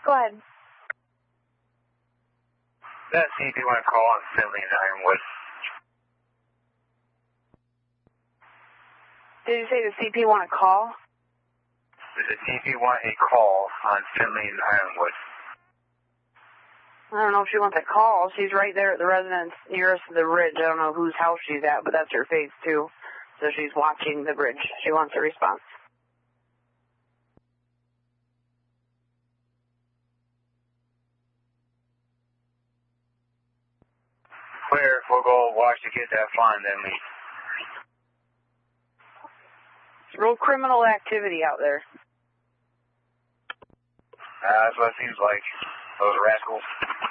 Go ahead. That CP want to call on Finley and Ironwood. Did you say the CP want to call? Does the CP want a call on Finley and Ironwood? I don't know if she wants a call. She's right there at the residence nearest to the bridge. I don't know whose house she's at, but that's her phase 2. So she's watching the bridge. She wants a response. Clear, we'll go watch to get that fine, then leave. It's real criminal activity out there. That's what it seems like. Those rascals.